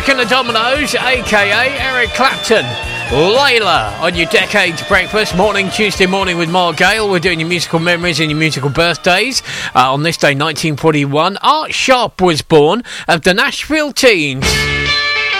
Eric and the Dominoes, a.k.a. Eric Clapton. Layla on your Decades Breakfast, Tuesday morning with Mark Gale. We're doing your musical memories and your musical birthdays. On this day, 1941, Art Sharp was born of the Nashville Teens.